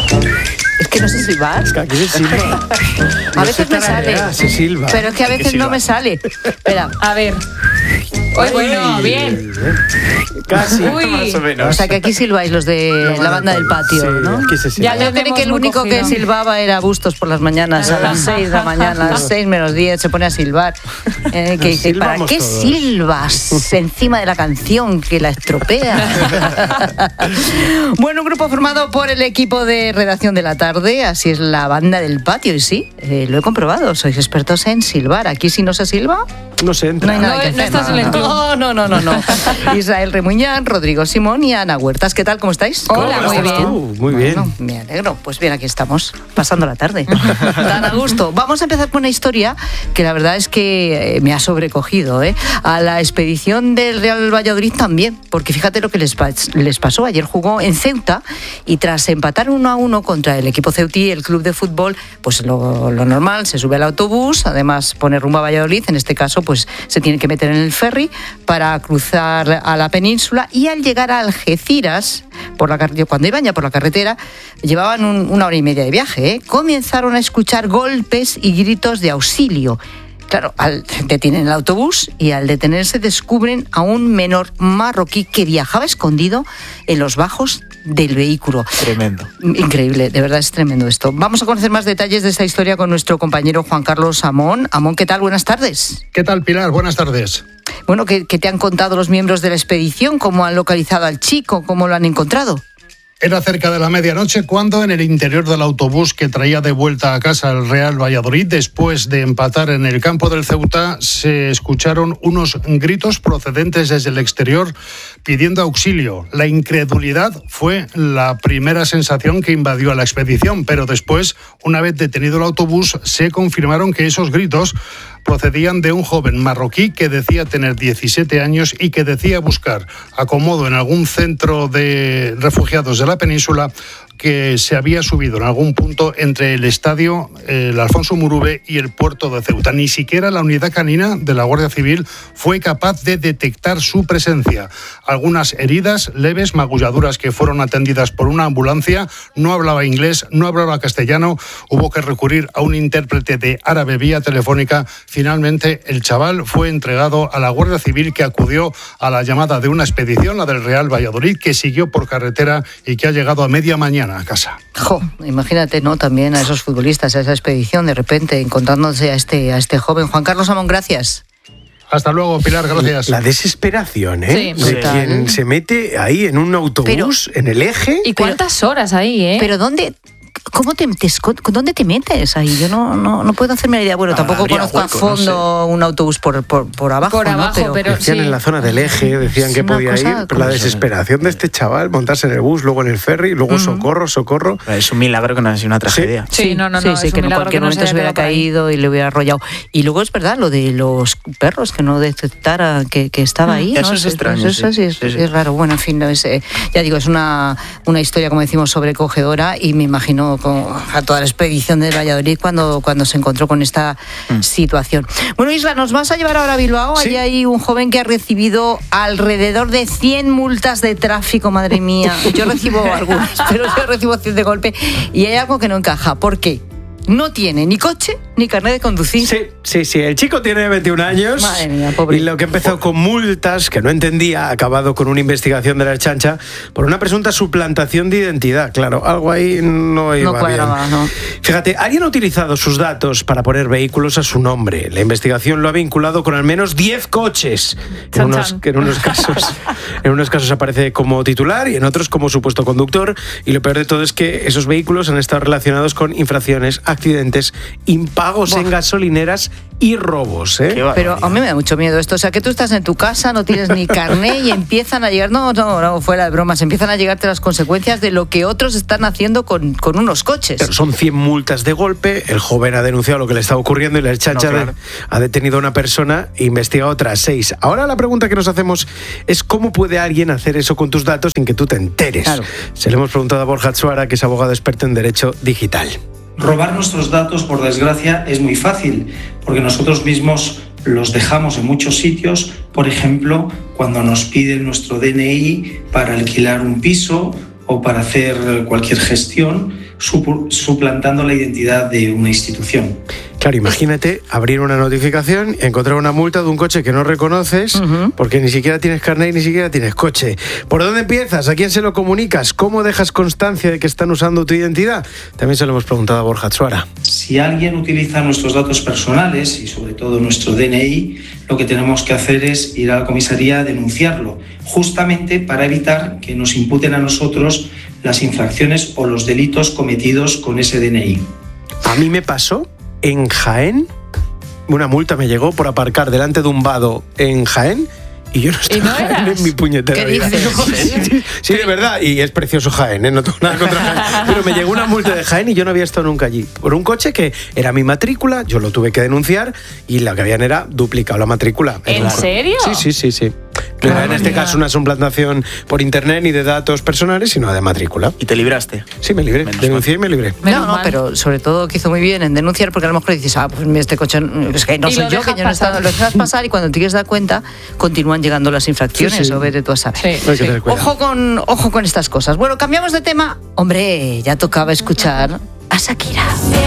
Es que no sé silbar. Es que aquí se silba. A veces me sale. Se silba. Pero es que a veces no me sale. Espera. A ver. Uy, bueno, bien. Casi. Uy. O sea que aquí silbáis los de la banda del patio, sí, ¿no? aquí se silba. Ya Yo creo que el muy único que cogido. silbaba era Bustos por las mañanas, a las 6 de la mañana, a las 6 menos 10, se pone a silbar. Que dice, ¿para Silbamos qué todos. silbas encima de la canción que la estropea? Bueno, un grupo formado por el equipo de redacción de la tarde, así es la banda del patio, y sí, lo he comprobado, sois expertos en silbar. Aquí si no se silba, No se entra. no hay nada que No hacer. estás en el club. No. Israel Remuñán, Rodrigo Simón y Ana Huertas. ¿Qué tal? ¿Cómo estáis? Hola, ¿Cómo muy estás bien. tú? Muy bien. Bueno, me alegro. Pues bien, aquí estamos, pasando la tarde. Tan a gusto. Vamos a empezar con una historia que la verdad es que me ha sobrecogido. A la expedición del Real Valladolid también, porque fíjate lo que les pasó. Ayer jugó en Ceuta y tras empatar 1-1 contra el equipo ceutí, el club de fútbol, pues lo normal, se sube al autobús, además pone rumbo a Valladolid, en este caso pues se tiene que meter en el ferry para cruzar a la península, y al llegar a Algeciras, cuando iban ya por la carretera, llevaban una hora y media de viaje, comenzaron a escuchar golpes y gritos de auxilio. Claro, detienen el autobús y al detenerse descubren a un menor marroquí que viajaba escondido en los bajos del vehículo. Tremendo. Increíble, de verdad es tremendo esto. Vamos a conocer más detalles de esta historia con nuestro compañero Juan Carlos Amón. Amón, ¿qué tal? Buenas tardes. ¿Qué tal, Pilar? Buenas tardes. Bueno, ¿qué te han contado los miembros de la expedición? ¿Cómo han localizado al chico? ¿Cómo lo han encontrado? Era cerca de la medianoche cuando en el interior del autobús que traía de vuelta a casa el Real Valladolid, después de empatar en el campo del Ceuta, se escucharon unos gritos procedentes desde el exterior pidiendo auxilio. La incredulidad fue la primera sensación que invadió a la expedición, pero después, una vez detenido el autobús, se confirmaron que esos gritos procedían de un joven marroquí que decía tener 17 años y que decía buscar acomodo en algún centro de refugiados de la península, que se había subido en algún punto entre el estadio, el Alfonso Murube y el puerto de Ceuta. Ni siquiera la unidad canina de la Guardia Civil fue capaz de detectar su presencia. Algunas heridas leves, magulladuras que fueron atendidas por una ambulancia. No hablaba inglés, no hablaba castellano. Hubo que recurrir a un intérprete de árabe vía telefónica. Finalmente, el chaval fue entregado a la Guardia Civil, que acudió a la llamada de una expedición, la del Real Valladolid, que siguió por carretera y que ha llegado a media mañana a casa. Jo, imagínate, ¿no? También a esos futbolistas, a esa expedición, de repente encontrándose a este joven. Juan Carlos Amón, gracias. Hasta luego, Pilar, gracias. La desesperación, Sí. de quien se mete ahí en un autobús, en el eje. ¿Y cuántas horas ahí, Pero ¿dónde te metes ahí? Yo no puedo hacerme la idea. Bueno, tampoco habría conozco hueco, a fondo un autobús por abajo. Por abajo, ¿no? pero Decían sí. en la zona del eje, decían Es que una podía cosa ir, pero como la esa. desesperación de este chaval, montarse en el bus, luego en el ferry, luego socorro. Es un milagro que no haya sido una tragedia. Sí, no, Sí, es un que en milagro cualquier que no se momento se haya hubiera quedado por ahí. caído y le hubiera arrollado. Y luego es verdad lo de los perros, que no detectara que estaba ahí. Eso ¿no? es extraño, Eso sí, sí. es raro. Bueno, en fin, no es, ya digo, es una historia, como decimos, sobrecogedora, y me imagino a toda la expedición de Valladolid cuando se encontró con esta situación. Bueno, Isla, nos vas a llevar ahora a Bilbao. Sí. Allí hay un joven que ha recibido alrededor de 100 multas de tráfico, madre mía. Yo recibo algunas, pero yo recibo 100 de golpe, y hay algo que no encaja. ¿Por qué? No tiene ni coche ni carnet de conducir. Sí, el chico tiene 21 años. Madre mía, pobre. Y lo que empezó con multas que no entendía ha acabado con una investigación de la Ertzaintza por una presunta suplantación de identidad. Claro, algo ahí no iba No cuadraba, bien. ¿no? Fíjate, alguien ha utilizado sus datos para poner vehículos a su nombre. La investigación lo ha vinculado con al menos 10 coches. Chan, chan. En unos casos aparece como titular y en otros como supuesto conductor. Y lo peor de todo es que esos vehículos han estado relacionados con infracciones, accidentes, impagos en gasolineras y robos. Qué Pero barbaridad. a mí me da mucho miedo esto. O sea, que tú estás en tu casa, no tienes ni carné y empiezan a llegar... No, fuera de bromas. Empiezan a llegarte las consecuencias de lo que otros están haciendo con unos coches. Pero son 100 multas de golpe. El joven ha denunciado lo que le está ocurriendo y la Ertzaintza No, claro. ha detenido a una persona e investiga otras 6. Ahora la pregunta que nos hacemos es ¿cómo puede alguien hacer eso con tus datos sin que tú te enteres? Claro. Se le hemos preguntado a Borja Tsuara, que es abogado experto en Derecho Digital. Robar nuestros datos, por desgracia, es muy fácil, porque nosotros mismos los dejamos en muchos sitios, por ejemplo, cuando nos piden nuestro DNI para alquilar un piso o para hacer cualquier gestión, suplantando la identidad de una institución. Claro, imagínate abrir una notificación y encontrar una multa de un coche que no reconoces porque ni siquiera tienes carnet y ni siquiera tienes coche. ¿Por dónde empiezas? ¿A quién se lo comunicas? ¿Cómo dejas constancia de que están usando tu identidad? También se lo hemos preguntado a Borja Atsuara. Si alguien utiliza nuestros datos personales y sobre todo nuestro DNI, lo que tenemos que hacer es ir a la comisaría a denunciarlo, justamente para evitar que nos imputen a nosotros las infracciones o los delitos cometidos con ese DNI. A mí me pasó en Jaén, una multa me llegó por aparcar delante de un vado en Jaén y yo no estaba en mi puñetera vida. Sí, de verdad, y es precioso Jaén, no tengo nada contra Jaén, pero me llegó una multa de Jaén y yo no había estado nunca allí, por un coche que era mi matrícula, yo lo tuve que denunciar y lo que habían era duplicado la matrícula. ¿En serio? Sí. No era en este caso una suplantación por internet ni de datos personales, sino de matrícula. ¿Y te libraste? Sí, me libré, denuncié y me libré. No, pero sobre todo que hizo muy bien en denunciar, porque a lo mejor dices, pues este coche es que no soy yo, que yo no he estado, lo dejas pasar y cuando te quieres dar cuenta continúan llegando las infracciones, o vete tú a saber. Ojo con estas cosas. Bueno, cambiamos de tema. Hombre, ya tocaba escuchar a Shakira.